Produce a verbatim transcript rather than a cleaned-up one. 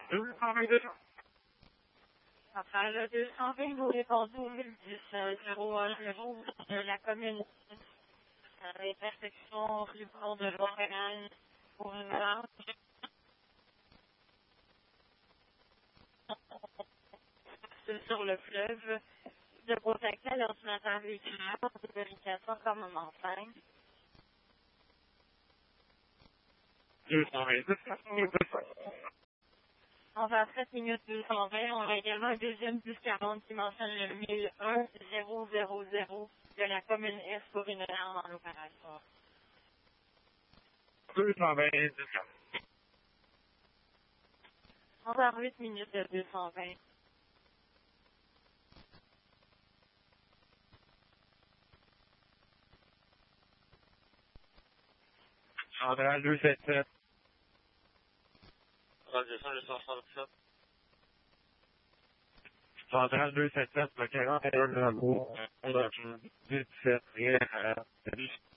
deux cent vingt, deux cents. Enfin, le deux cent vingt, vous répondez au mille dix zéro un zéro de la commune. Les intersections rue Port de Montréal pour une heure. C'est sur le fleuve. De contacter l'ordinateur véhiculaire de vérification comme on enseigne. deux cent vingt, deux cents, deux cents. On va à sept minutes deux cent vingt. On a également un deuxième bus quarante qui mentionne le mille un zéro zéro zéro de la commune S pour une alarme en opération. deux cent vingt, deux cents. On va à huit minutes de deux cent vingt. Centrale deux cent soixante-sept. Radio deux cent soixante-sept. Centrale deux cent soixante-sept, le quarante et un zéro, dix-sept, rien à